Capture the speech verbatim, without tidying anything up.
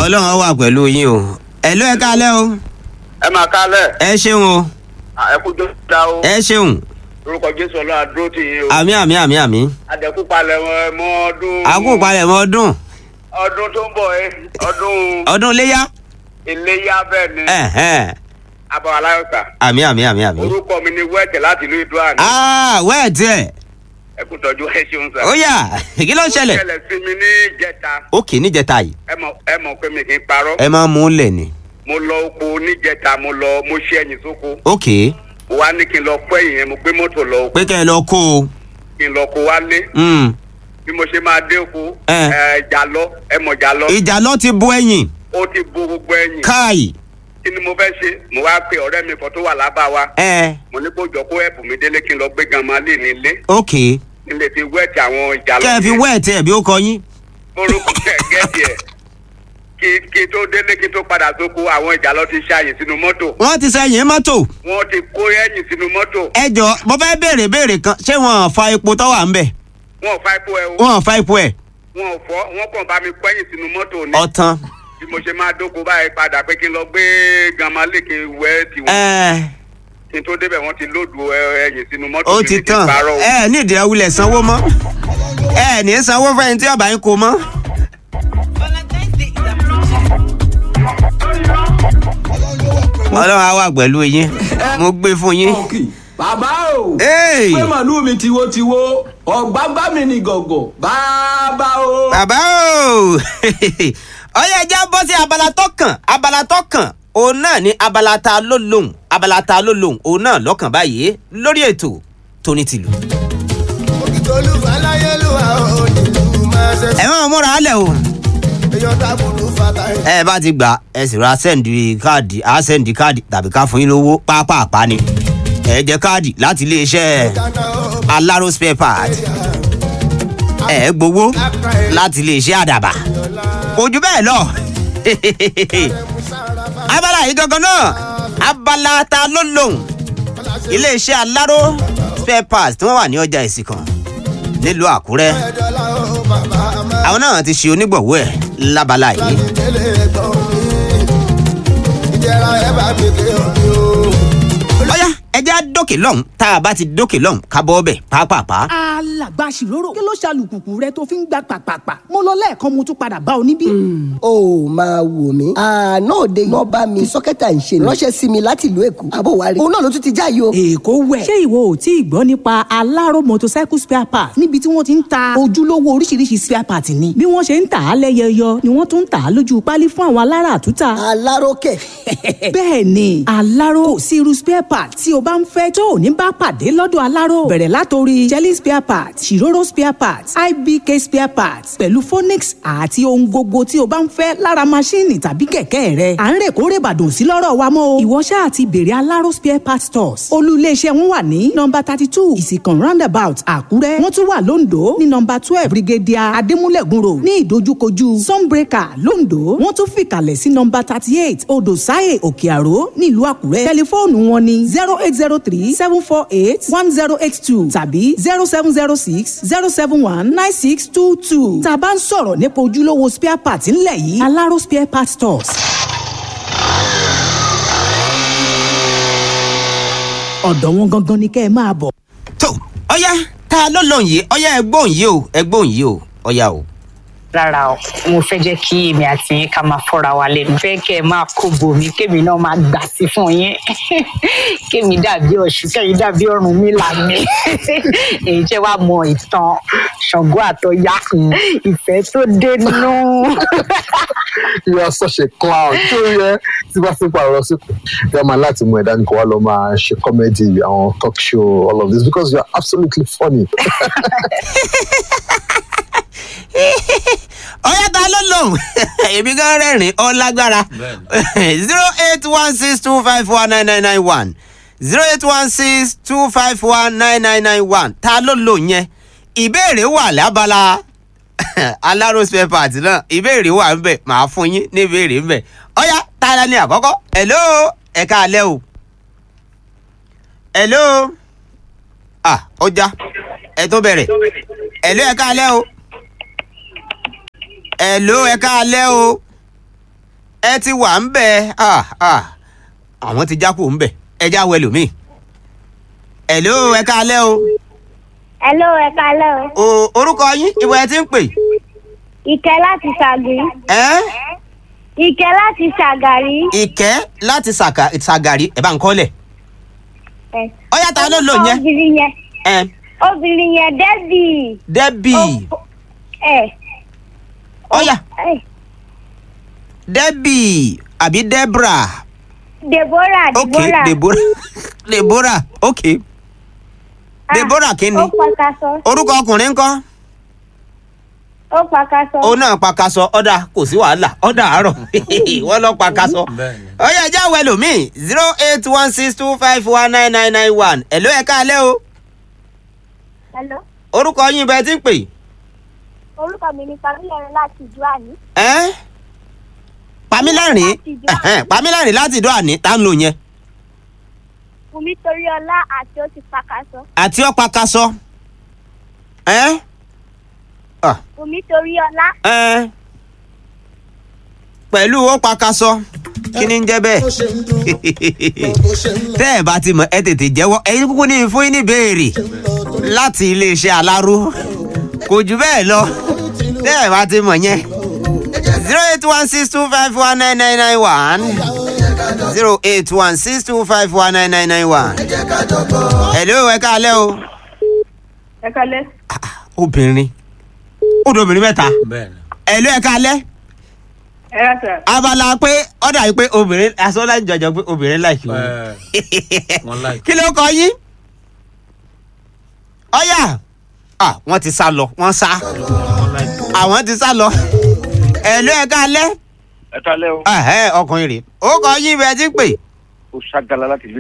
Ọlọ́run wà pẹ̀lú yín o. Ẹ ló ẹ kálẹ́ o. Ẹ máa kálẹ̀. Ẹ ṣeun o. Ẹ kú tó dá o. Ẹ ṣeun. Orúkọ Jésù Ọlọ́run àdúró tì yín o. Àmì àmì àmì àmì. Àdẹ̀kú palẹ̀ mọ́ ọdún. Àkú palẹ̀ mọ́ ọdún. Ọdún tó ń bọ̀ ẹ́. Ọdún. Ọdún Iléyá. Iléyá bẹ́ẹ̀ ni. Ẹ̀hẹ́n. Abọ́ aláyọ̀ká. Àmì àmì àmì àmì. Orúkọ mi ni Wẹ́ẹ̀tẹ̀ láti ìlú Ìdúrà. Ah, wẹ́ẹ̀tì ẹ̀. Ẹ kú tọ́jú ẹ ṣeun sá. Ó yá, kí ló ń ṣẹlẹ̀? Ó ṣẹlẹ̀ sí mi ní ìjẹta. Ókè níjẹta yìí. Ẹ mọ̀ ẹ mọ̀ pé mi kì í parọ́. Ẹ máa mú un lẹ̀ ni. Mo lọ oko níjẹta mo lọ mo ṣe ẹ̀yìn sóko. Ókè. Mo wá ní kí n lọ kó ẹ̀yìn yẹn mo gbé mọ́tò lọ oko. Pé kẹ́ ẹ lọ kó o. Kí n lọ kó wálé. Mm. Bí mo ṣe máa dé oko. Ẹ. Ẹ jàlọ ẹ mọ̀ jàlọ. Ìjàlọ ti bu ẹ̀yìn. Ó ti bo gbogbo ẹ̀yìn. Káì. Kí ni mo fẹ́ ṣe? Mo wá pe ọ̀rẹ́ mi kan tó wà lábá wa. Ẹ. Mo ní kó jọ kó ẹ̀bù mi délé kí n lọ gbé gan-an lé nílé. Ókè. Nílé ti wẹ́ẹ̀tì àwọn ìjàlọ. Kẹ́ ẹ fi wẹ́ẹ̀tì ẹ̀ bí ó kọ yín. Orúkọ ẹ̀ gẹ́ẹ̀dì ẹ̀. Kí kí tó délé kí tó padà sóko àwọn ìjàlọ ti ṣàyè sínú mọ́tò. Wọ́n ti sẹ́yìn mọ́tò. Wọ́n ti kó ẹ̀yìn sínú mọ́tò. Ẹ jọ mo fẹ́ béèrè béèrè kan ṣé wọn fa epo tó wà ń bẹ̀? Wọ́n ò fa epo ẹ̀ o. Wọn fa epo ẹ̀. Wọ́n ò fọ́ wọ́n kàn bá mi kó ẹ̀yìn sínú mọ́tò ni. Ọ̀tán. Bí mo ṣe máa dóko báyìí padà pé kí n lọ gbé gan-an lé kí n wẹ́ tiwọn. Ẹ Kí n tó débẹ̀ wọ́n ti lóòdù ẹ̀yìn sínú mọ́tò. ó ti tán. Ẹ nídìí ẹwulẹ̀ sanwó mọ́. Ẹ ní sanwó fẹ́yìn tí ọba yín kò mọ́. Ọlọ́run á wà pẹ̀lú yín. Mo gbé fún yín. Bàbá o. Hey. Pé màlúù mi tiwo-tiwo. Ọ̀gbágbá mi ni gọ̀gọ̀. Bàbá o. Bàbá o. Ọyá ẹja bọ́ sí abala tó kàn. Abala tó kàn. Òun náà ni abala ta ló lóhùn. Abala ta ló lóhùn. Òun náà lọ́kàn báyìí lórí ètò tóní tìlù. Ẹ máa múra álẹ̀ o. Ẹ bá ti gbà ẹ sì ra sẹ́ǹdì káàdì á sẹ́ǹdì káàdì tàbí ká fún yín lówó pápápá ni. Ẹ jẹ káàdì láti iléeṣẹ́ Alaro spare part. Ẹ gbowó láti iléeṣẹ́ Àdàbà. Kò jù bẹ́ẹ̀ lọ. Abala yìí gangan náà abala ta ló lóhùn. Iléeṣẹ́ Alaro spare part tí wọ́n wà ní ọjà Ìsìnkàn nílùú Àkúrẹ́. Àwọn náà ti ṣe onígbọ̀wọ́ ẹ̀ lábala yìí. Ọ̀yá ẹjẹ́ á dókè lọ́hùn tá a bá ti dókè lọ́hùn ká bọ́ ọbẹ̀ pápápá. alàgbà ṣìrórò kí ló ṣàlùkùkù rẹ tó fi ń gba pàpàpà mo lọ lẹ́ẹ̀kan mo tún padà bá ọ níbí. ó máa wò mí. àná òde wọn bá mi sọ́kẹ́tà ń ṣe ránṣẹ́ sí mi láti ìlú Èkó. àbò wa rí òun náà ló tún ti já yìí o. Èkó wẹ̀. ṣé ìwọ ò tí ì gbọ́ nípa Alaro motorcycle spare part níbi tí wọ́n ti ń ta ojúlówó oríṣiríṣi spare part ni bí wọ́n ṣe ń tà á lẹ́yẹyọ ni wọ́n tún ń tà á lójú pálí fún àwọn alára àtúntà. Alaro kẹ̀. bẹ́ẹ̀ ni Alaro kò sí irú spare part tí o bá ń fẹ́ tó ò ní bá pàdé lọ́dọ̀ Alaro bẹ̀rẹ̀ látòrí jelly spare part ṣìrórò spare part I B K spare part pẹ̀lú Phoenix àti ohun gbogbo tí o bá ń fẹ́ lára maṣíìnì tàbí kẹ̀kẹ́ rẹ à ń rè kórè bàdàn sí lọ́rọ̀ wa mọ́ o ìwọ ṣáà ti bèrè Alaro spare part stores olú iléeṣẹ́ wọn wà ní nọ́mbà thirty two Ìsìnkàn roundabout Àkúrẹ́ wọ́n tún wà lóńdó ní nọ́mbà twelve Brigadier Adémúlẹ̀gùn road ní ìdojúkojú Sunbreaker lóńdó wọ́n tún fìkàlẹ̀ sí nọ́mbà thirty eight Odòsáyè Òkè Àró nílùú Àkúrẹ́ tẹlifóònù wọn ní zero eight zero three seven four eight one zero eight two tàbí zero seven zero six zero seven one nine six two two. tá a bá ń sọ̀rọ̀ nípa ojúlówó spare part ńlẹ̀ yìí Alaro spare part stores. ọ̀dọ̀ wọn gangan ni kẹ́ ẹ máa bọ̀. Tó ọ̀yá ta ló lóhùn yìí ọ̀yá ẹgbóhùn yìí o ẹgbóhùn yìí o ọ̀yá o. Rárá o mo fẹ́ jẹ́ kí èmi àti yín ká máa fọ́ra wa lẹ́nu fẹ́ kẹ́ ẹ máa kó bòmí kémi náà máa gbà sí fún yín kémi dàbí Ọ̀ṣun kẹ́yìn dàbí Ọ̀rúnmìlà mi èyí jẹ́ wàá mọ ìtàn Ṣàngó àtọ̀yá ìfẹ́ tó dénú. You are such a clown. Tó yẹ tí bá fi pààrọ̀ sípò yóò máa láti mú ẹ̀dá nìkan wá lọ máa ṣe comedy àwọn talk show all of this because you are absolutely funny. Ọ̀yá ta ló lóhùn èmi gan rẹ́rìn ó lágbára zero eight one six two five one nine nine nine one zero eight one six two five one nine nine nine one ta ló lóhùn yẹn ìbéèrè wà lábala Alaro spare part náà ìbéèrè wà ń bẹ màá fún yín ní ìbéèrè ń bẹ ọ̀yá ta la ní àkọ́kọ́ hello ẹ káalẹ́ o hello ah ọjà ẹ tó bẹ̀rẹ̀ hello ẹ káalẹ́ o hello ẹ káalẹ́ o ẹ ti wà ń bẹ̀ ah ah àwọn ti jákò ń bẹ̀ ẹ já wẹ lómi. hello ẹ káalẹ́ o. hello ẹ káalẹ́ o. o orúkọ yín ibo ẹ ti ń pè. ìkẹ́ láti ṣàgàrí. ẹ́ ìkẹ́ láti ṣàgàrí. ìkẹ́ láti Ṣàgà- ṣàgàrí ẹ bá ń kọ́lẹ̀. ẹ ọ̀yá ta ló lò yẹn. obìnrin yẹn ẹ obìnrin yẹn Debbie. Debbie ẹ ọ̀yá ẹ Debbie àbí Deborah. Deborah ok Deborah. Deborah Deborah ok Ah, Deborah kí ni ó pàkàṣọ. orúkọ ọkùnrin ńkọ́. ó pàkàṣọ. òun náà pakasọ ọ̀dà kò sí wàhálà ọ̀dà àárọ̀ wọ́n lọ pakasọ. ọ̀yá ẹja wẹ̀ lómi zero eight one six two five one nine nine nine one ẹ̀ló ẹ̀ káalẹ́ o. hello orúkọ yín bẹ́ẹ̀ ti ń pè. orúkọ mi ni Pamílẹ́rìn láti Ìdó-Àní. ẹ́ Pamílẹ́rìn ẹ̀hẹ́n, Pamílẹ́rìn láti Ìdó-Àní tá ń lò yẹn. Fúnmi Toríọlá àti ó ti pàkàṣọ. àti ó pakasọ. ẹ́ ah Fúnmi Toríọlá. ẹ́ pẹ̀lú ó pakasọ kí ni ń jẹ́ bẹ́ẹ̀. tẹ́ ẹ̀ bá ti mọ̀ ẹ tètè jẹ́wọ́ ẹ̀yin kúkú ní fún yín ní ìbéèrè láti iléeṣẹ́ Aláró kò jù bẹ́ẹ̀ lọ tẹ́ ẹ̀ bá ti mọ̀ yẹn zero eight one six two five one nine nine nine one zero eight one six two five one nine nine nine one. hello ẹ káalẹ́ o. ẹ káalẹ́. obìnrin ó dé obìnrin mẹ́ta. hello ẹ káalẹ́. ẹ rà sà. abala pé ọ̀dà yìí pé obìnrin asọ́lá jọjọ pé obìnrin láìkí wọn. kí ló kọ yín. ọ̀yà ah wọ́n ti sá lọ wọ́n sá àwọn ti sá lọ. ẹ̀lú ẹ̀ káalẹ́. ẹ káalẹ́ o. ọkùnrin rè ó kọ yín bẹ́ẹ̀ ti pè. ó ṣàgàlà láti